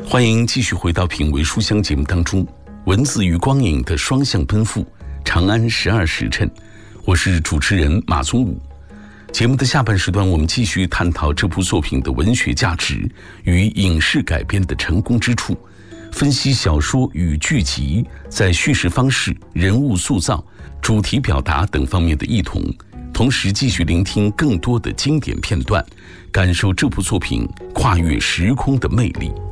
欢迎继续回到品味书香节目当中，文字与光影的双向奔赴，长安12时辰。我是主持人马宗武。节目的下半时段，我们继续探讨这部作品的文学价值与影视改编的成功之处，分析小说与剧集在叙事方式、人物塑造、主题表达等方面的异同，同时继续聆听更多的经典片段，感受这部作品跨越时空的魅力。